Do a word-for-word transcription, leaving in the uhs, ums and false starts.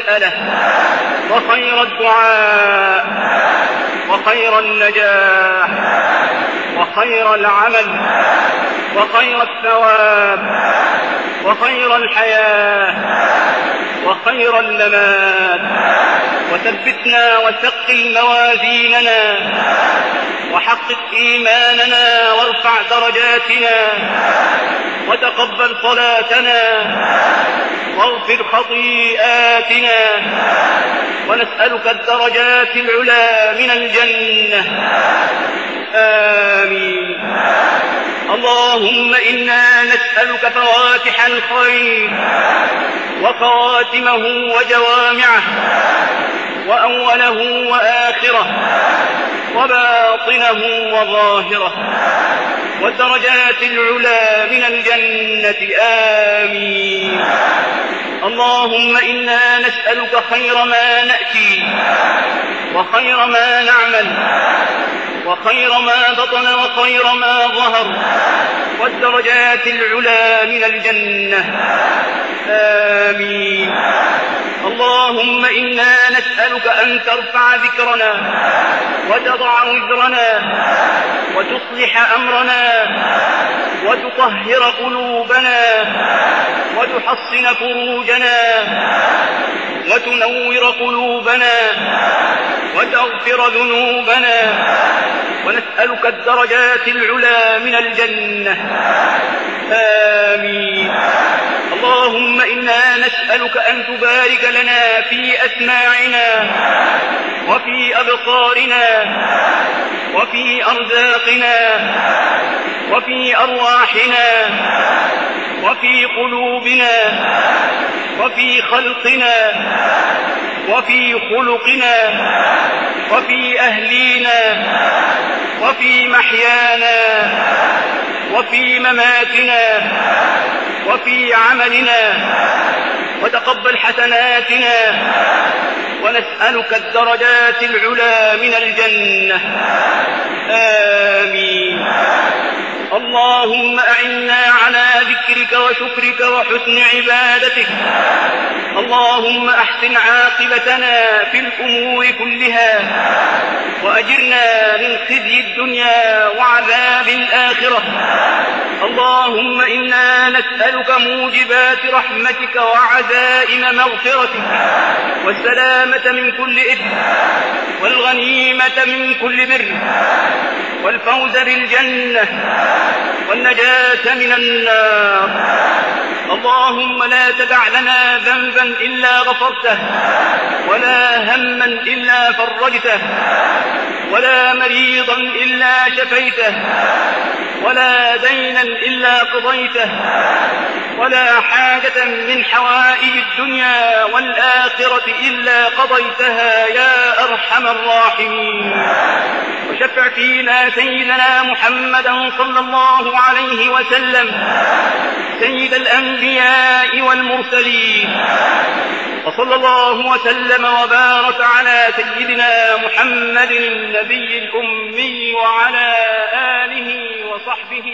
المسألة وخير الدعاء وخير النجاح وخير العمل وخير الثواب وخير الحياة وخير الممات. وثبتنا وثقل موازيننا وحقق إيماننا وارفع درجاتنا وتقبل صلاتنا واغفر خطيئاتنا، ونسألك الدرجات العلى من الجنة. آمين. اللهم إنا نسألك فواتح الخير وخواتمه وجوامعه وأوله وآخره وباطنه وظاهره والدرجات العلى من الجنة. آمين. اللهم إنا نسألك خير ما نأتي وخير ما نعمل وخير ما بطن وخير ما ظهر والدرجات العلى من الجنة. آمين. اللهم إنا نسألك أن ترفع ذكرنا وتضع وزرنا وتصلح أمرنا وتطهر قلوبنا وتحصن فروجنا وتنور قلوبنا وتغفر ذنوبنا، ونسألك الدرجات العلى من الجنة. آمين. اللهم إنا نسألك أن تبارك لنا في أسماعنا وفي أبصارنا وفي أرزاقنا وفي أرواحنا وفي قلوبنا وفي خلقنا وفي خلقنا وفي أهلينا وفي محيانا وفي مماتنا وفي عملنا، وتقبل حسناتنا، ونسألك الدرجات العلى من الجنة. آمين. اللهم أعنا على ذكرك وشكرك وحسن عبادتك. اللهم أحسن عاقبتنا في الأمور كلها وأجرنا من خزي الدنيا وعذاب الآخرة. اللهم إنا نسألك موجبات رحمتك وعزائم مغفرتك والسلامة من كل إثم والغنيمة من كل بر والفوز بالجنة والنجاة من النار. اللهم لا تدع لنا ذنبا إلا غفرته ولا هما إلا فرجته ولا مريضا إلا شفيته ولا دينا إلا قضيته ولا حاجة من حوائج الدنيا والآخرة إلا قضيتها يا أرحم الراحمين. وشفع فينا سيدنا محمدا صلى الله عليه وسلم سيد الأنبياء والمرسلين، وصلى الله وسلم وبارك على سيدنا محمد النبي الأمي وعلى آله وصحبه